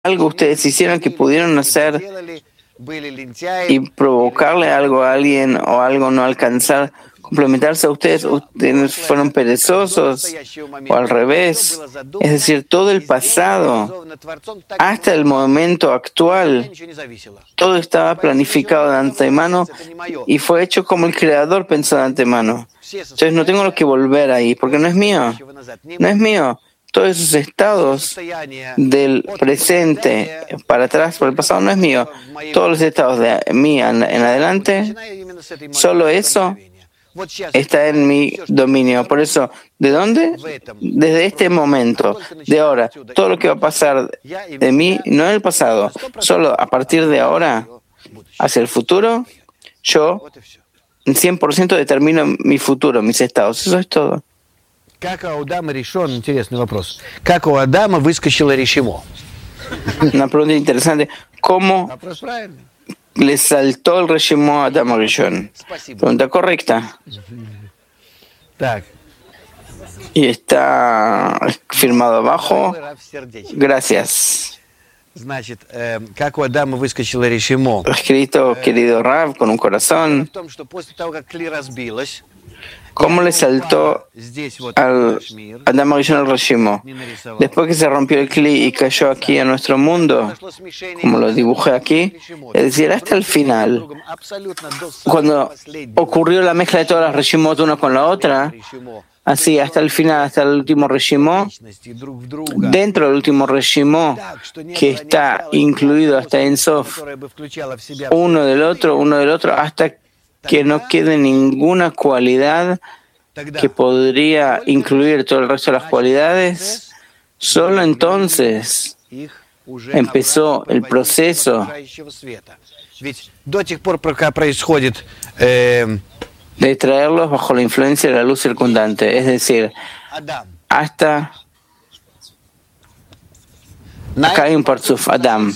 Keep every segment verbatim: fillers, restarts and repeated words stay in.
algo ustedes hicieron que pudieron hacer y provocarle algo a alguien o algo no alcanzar, complementarse a ustedes, ustedes fueron perezosos o al revés. Es decir, todo el pasado hasta el momento actual, todo estaba planificado de antemano y fue hecho como el Creador pensó de antemano. Entonces no tengo que volver ahí porque no es mío, no es mío. Todos esos estados del presente para atrás, por el pasado, no es mío. Todos los estados de mí en, en adelante, solo eso está en mi dominio. Por eso, ¿de dónde? Desde este momento, de ahora. Todo lo que va a pasar de mí, no en el pasado, solo a partir de ahora, hacia el futuro, yo en cien por ciento determino mi futuro, mis estados. Eso es todo. Как у Адама решен, интересный вопрос. Как у Адама выскочило решимо? Una pregunta interesante. ¿Cómo le saltó el решимо a Adama Rishon? Pregunta correcta. Так. Y está firmado abajo. Gracias. Значит, как у Адама выскочило решимо? Escrito, querido Rav, con un corazón. В том, что после того, как Кли разбилась, ¿Cómo le saltó al Adama Rishon el Reshimo? Después que se rompió el Kli y cayó aquí a nuestro mundo, como lo dibujé aquí, es decir, hasta el final, cuando ocurrió la mezcla de todas las Reshimot una con la otra, así hasta el final, hasta el último Reshimo, dentro del último Reshimo, que está incluido hasta en Sof, uno del otro, uno del otro, hasta que no quede ninguna cualidad que podría incluir todo el resto de las cualidades, solo entonces empezó el proceso de traerlos bajo la influencia de la luz circundante, es decir, hasta acá hay un parzuf, Adam.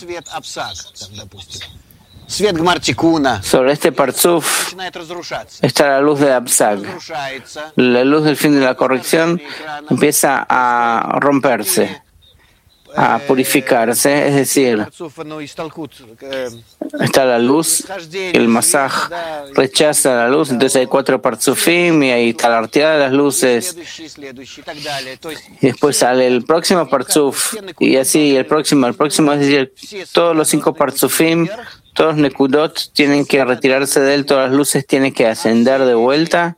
Sobre este parzuf está la luz de Absag. La luz del fin de la corrección empieza a romperse, a purificarse, es decir, está la luz, el masaj rechaza la luz, entonces hay cuatro parzufim y ahí está la arteada de las luces. Y después sale el próximo parzuf y así el próximo, el próximo, es decir, todos los cinco parzufim, todos los nekudot tienen que retirarse de él, todas las luces tienen que ascender de vuelta.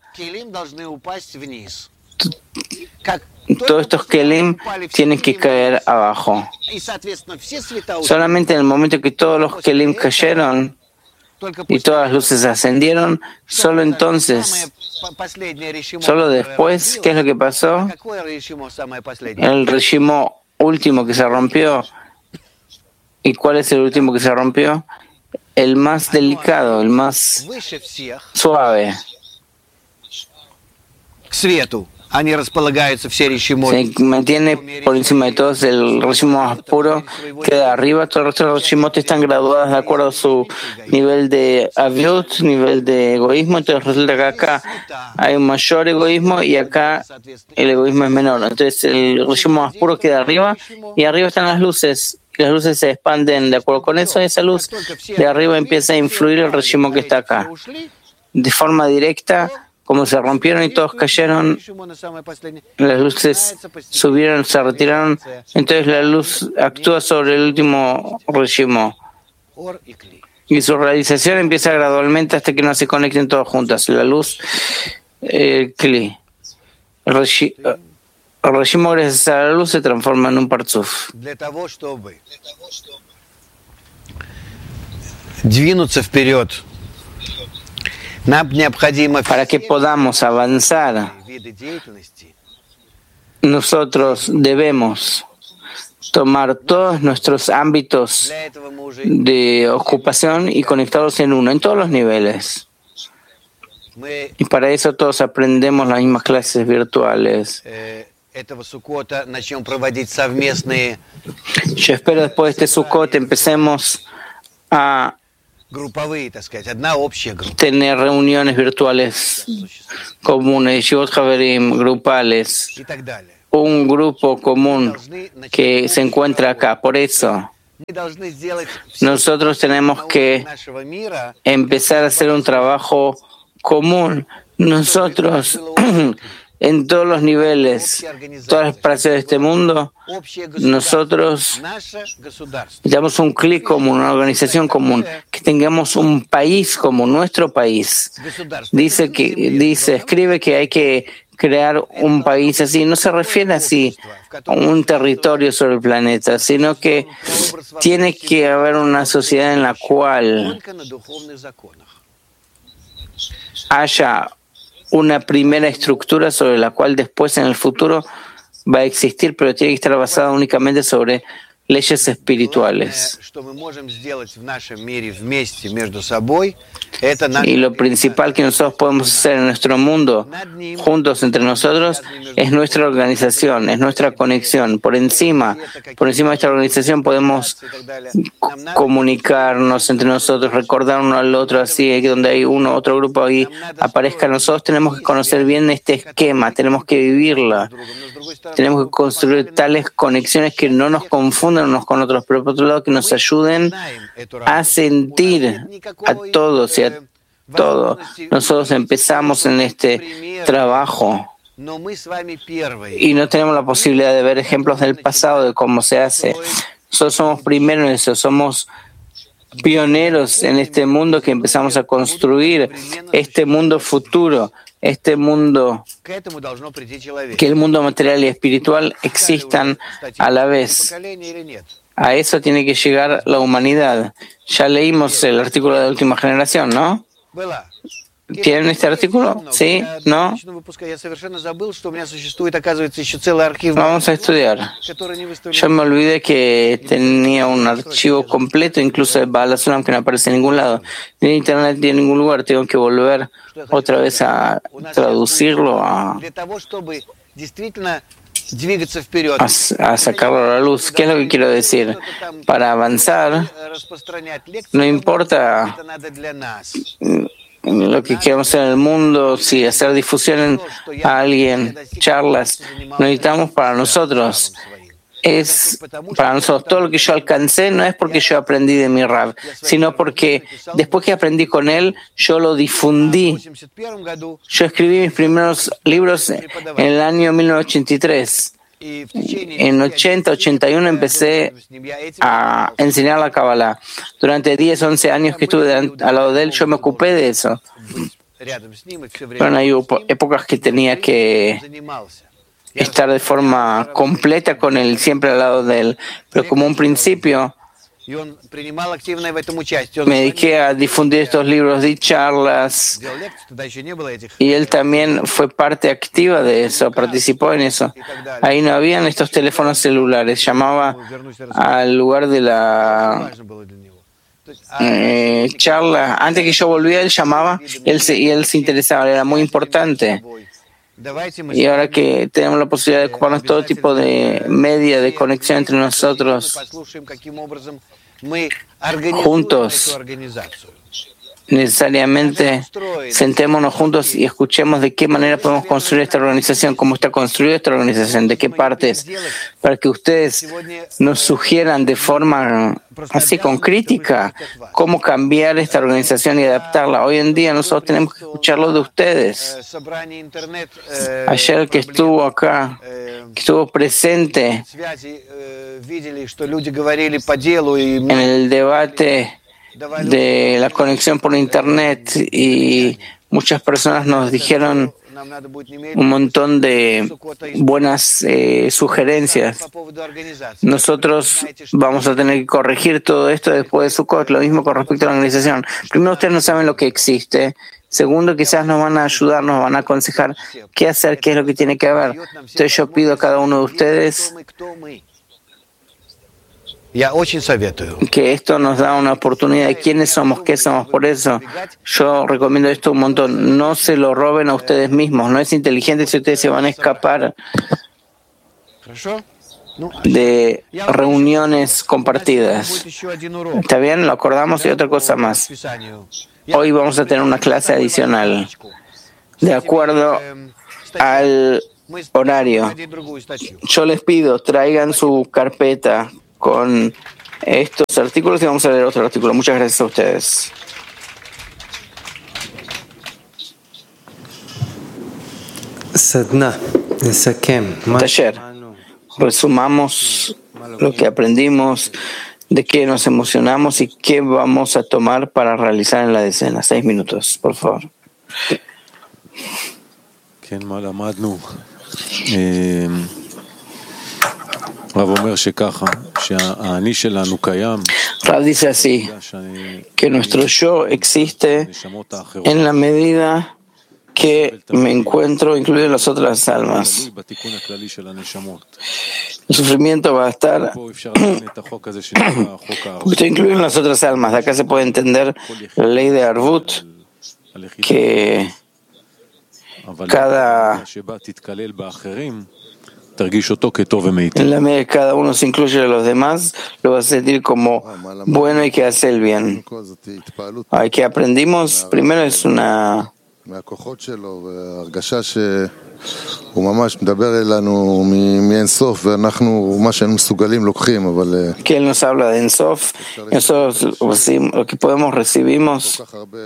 Todos estos kelim tienen que caer abajo. Solamente en el momento que todos los kelim cayeron y todas las luces ascendieron, solo entonces, solo después, ¿qué es lo que pasó? El reshimo último que se rompió. ¿Y cuál es el último que se rompió? El más delicado, el más suave. Se mantiene por encima de todos, el reshimo más puro queda arriba, todos los otros reshimot están graduados de acuerdo a su nivel de aviut, nivel de egoísmo, entonces resulta que acá hay un mayor egoísmo y acá el egoísmo es menor. Entonces el reshimo más puro queda arriba y arriba están las luces. Las luces se expanden de acuerdo con eso, esa luz de arriba empieza a influir el reshimo que está acá. De forma directa, como se rompieron y todos cayeron, las luces subieron, se retiraron, entonces la luz actúa sobre el último reshimo. Y su realización empieza gradualmente hasta que no se conecten todas juntas. La luz, el kli. El reshimo, el reshimo, gracias a la luz, se transforma en un parzuf. Para que podamos avanzar, nosotros debemos tomar todos nuestros ámbitos de ocupación y conectarlos en uno, en todos los niveles. Y para eso todos aprendemos las mismas clases virtuales. Yo espero después de este Sukkot empecemos a tener reuniones virtuales comunes, yeshivot haverim, grupales, un grupo común que se encuentra acá. Por eso Nosotros tenemos que empezar a hacer un trabajo común. Nosotros, en todos los niveles, todas las partes de este mundo, nosotros necesitamos un clic común, una organización común, que tengamos un país como nuestro país. Dice que, dice, escribe que hay que crear un país así. No se refiere así a un territorio sobre el planeta, sino que tiene que haber una sociedad en la cual haya una primera estructura sobre la cual después en el futuro va a existir, pero tiene que estar basada únicamente sobre leyes espirituales. Y lo principal que nosotros podemos hacer en nuestro mundo, juntos entre nosotros, es nuestra organización, es nuestra conexión. Por encima, por encima de esta organización podemos comunicarnos entre nosotros, recordar uno al otro, así que donde hay uno otro grupo ahí aparezca. Nosotros tenemos que conocer bien este esquema, tenemos que vivirla, tenemos que construir tales conexiones que no nos confundan unos con otros, pero por otro lado que nos ayuden a sentir a todos y a todo. Nosotros empezamos en este trabajo y no tenemos la posibilidad de ver ejemplos del pasado de cómo se hace. Nosotros somos primeros en eso, somos pioneros en este mundo que empezamos a construir, este mundo futuro, este mundo, que el mundo material y espiritual existan a la vez. A eso tiene que llegar la humanidad. Ya leímos el artículo de la última generación, ¿no? ¿Tienen este artículo? ¿Sí? ¿No? Vamos a estudiar. Yo me olvidé que tenía un archivo completo, incluso de Baal HaSulam, que no aparece en ningún lado. Ni en internet ni en ningún lugar. Tengo que volver otra vez a traducirlo, a, a, a sacarlo a la luz. ¿Qué es lo que quiero decir? Para avanzar, no importa lo que queremos hacer en el mundo, si hacer difusión a alguien, charlas, no necesitamos para nosotros. Es para nosotros. Todo lo que yo alcancé no es porque yo aprendí de mi Rab, sino porque después que aprendí con él, yo lo difundí. Yo escribí mis primeros libros en el año mil novecientos ochenta y tres. En ochenta, ochenta y uno empecé a enseñar la Kabbalah. Durante diez, once años que estuve al lado de él, yo me ocupé de eso. Bueno, hay épocas que tenía que estar de forma completa con él, siempre al lado de él. Pero como un principio, me dediqué a difundir estos libros, di charlas, y él también fue parte activa de eso, participó en eso. Ahí no habían estos teléfonos celulares, llamaba al lugar de la eh, charla. Antes que yo volviera, él llamaba él se, y él se interesaba, era muy importante. Y ahora que tenemos la posibilidad de ocuparnos todo tipo de media, de conexión entre nosotros, juntos, necesariamente sentémonos juntos y escuchemos de qué manera podemos construir esta organización, cómo está construida esta organización, de qué partes, para que ustedes nos sugieran de forma así con crítica cómo cambiar esta organización y adaptarla. Hoy en día nosotros tenemos que escucharlo de ustedes. Ayer que estuvo acá, que estuvo presente en el debate de la conexión por internet, y muchas personas nos dijeron un montón de buenas eh, sugerencias. Nosotros vamos a tener que corregir todo esto después de Sukkot, lo mismo con respecto a la organización. Primero, ustedes no saben lo que existe. Segundo, quizás nos van a ayudar, nos van a aconsejar qué hacer, qué es lo que tiene que haber. Entonces yo pido a cada uno de ustedes que esto nos da una oportunidad de quiénes somos, qué somos. Por eso yo recomiendo esto un montón. No se lo roben a ustedes mismos. No es inteligente si ustedes se van a escapar de reuniones compartidas. ¿Está bien? Lo acordamos. Y otra cosa más. Hoy vamos a tener una clase adicional de acuerdo al horario. Yo les pido, traigan su carpeta con estos artículos y vamos a leer otro artículo. Muchas gracias a ustedes. Taller. Resumamos lo que aprendimos, de qué nos emocionamos y qué vamos a tomar para realizar en la decena. Seis minutos, por favor. Rav dice así, que nuestro yo existe en la medida que me encuentro incluido en las otras almas. El sufrimiento va a estar estoy incluido en las otras almas. De acá se puede entender la ley de Arvut, que cada en la medida que cada uno se incluye a los demás, lo va a sentir como bueno y que hace el bien. Hay que aprendimos, primero es una que él nos habla de Ensof, nosotros lo que podemos recibimos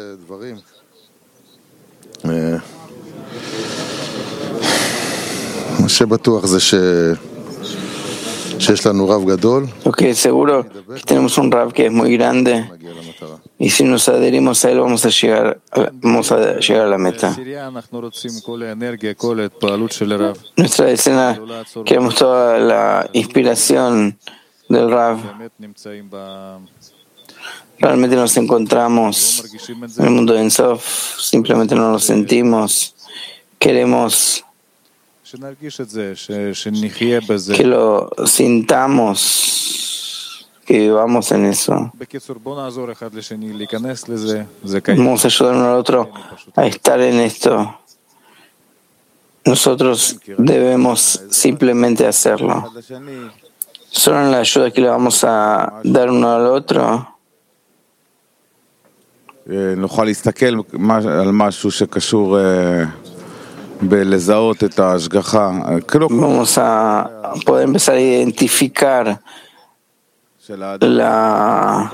lo que es seguro que tenemos un Rav que es muy grande y si nos adherimos a él vamos a llegar a, vamos a, llegar a la meta. Nuestra decena queremos toda la inspiración del Rav. Realmente nos encontramos en el mundo de Ensof, simplemente no lo sentimos. Queremos que lo sintamos, que vivamos en eso. Vamos a ayudar uno al otro a estar en esto. Nosotros debemos simplemente hacerlo. Solo en la ayuda que le vamos a dar uno al otro vamos a poder empezar a identificar la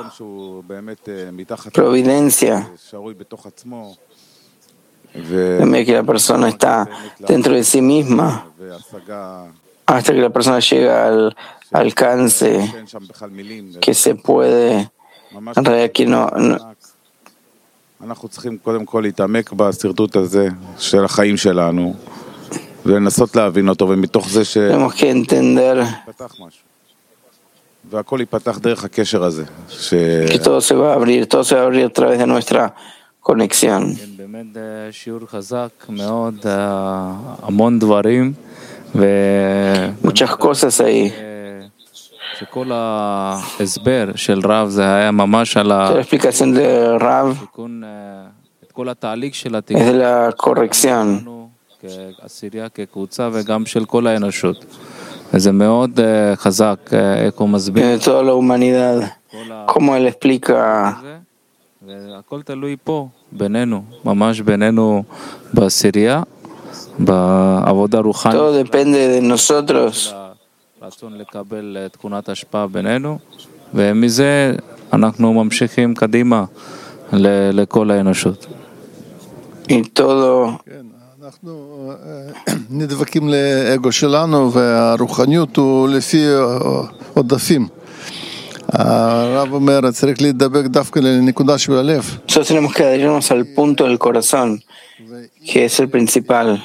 providencia de que la persona está dentro de sí misma hasta que la persona llega al alcance que se puede en realidad que no, no tenemos que entender que todo se va a abrir, todo se va a abrir a través de nuestra conexión. Muchas cosas ahí. La explicación de Rav es de la corrección. De toda la humanidad, como él explica, todo depende de nosotros. Y todo nosotros tenemos que adherirnos al punto del corazón, que es el principal.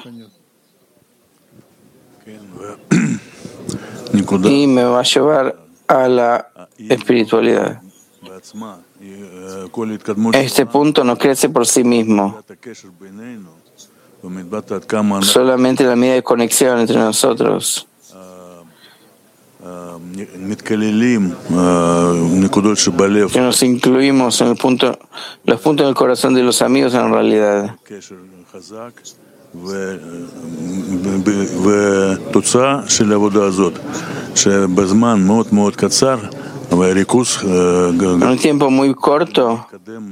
Y me va a llevar a la espiritualidad. Este punto no crece por sí mismo. Solamente la medida de conexión entre nosotros. Que nos incluimos en el punto, los puntos del corazón de los amigos en realidad. En un tiempo muy corto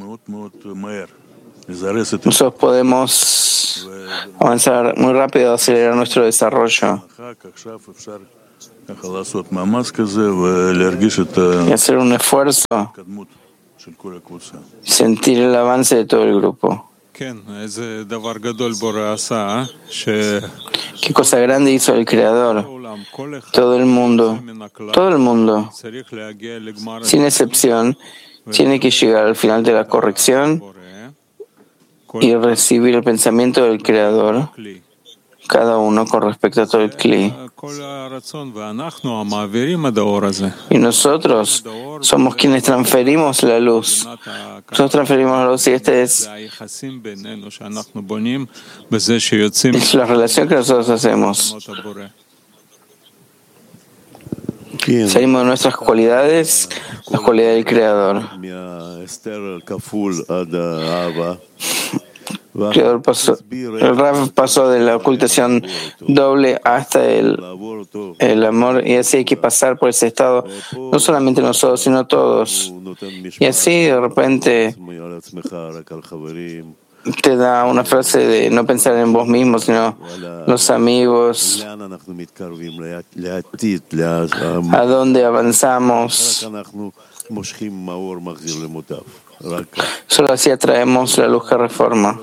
nosotros podemos avanzar muy rápido, acelerar nuestro desarrollo. y hacer un esfuerzo, sentir el avance de todo el grupo. Qué cosa grande hizo el Creador. Todo el mundo, todo el mundo, sin excepción, tiene que llegar al final de la corrección y recibir el pensamiento del Creador, cada uno con respecto a todo el Kli. Y nosotros somos quienes transferimos la luz. Nosotros transferimos la luz y esta es, es la relación que nosotros hacemos. Salimos de nuestras cualidades, las cualidades del Creador. El Creador pasó, el Rav pasó de la ocultación doble hasta el, el amor, y así hay que pasar por ese estado, no solamente nosotros, sino todos. Y así de repente te da una frase de no pensar en vos mismo, sino los amigos, a dónde avanzamos. Solo así atraemos la luz que reforma.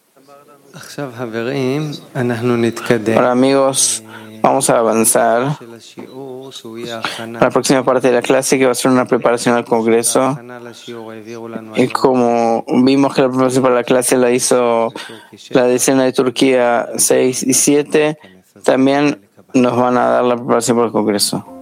Ahora, amigos, vamos a avanzar a la próxima parte de la clase, que va a ser una preparación al Congreso. Y como vimos que la preparación para la clase la hizo la decena de Turquía seis y siete, también nos van a dar la preparación para el Congreso.